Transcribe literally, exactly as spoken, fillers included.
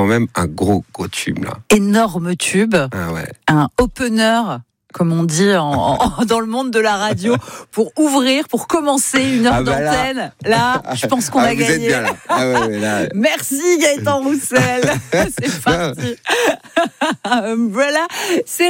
même un gros, gros tube, là. Énorme tube. Ah ouais. Un opener, comme on dit en, en, dans le monde de la radio, pour ouvrir, pour commencer une heure ah bah d'antenne. Là, là, je pense qu'on ah, a vous gagné. Êtes bien, là. Ah ouais, ouais, là. Merci Gaëtan Roussel. C'est parti. Voilà, c'est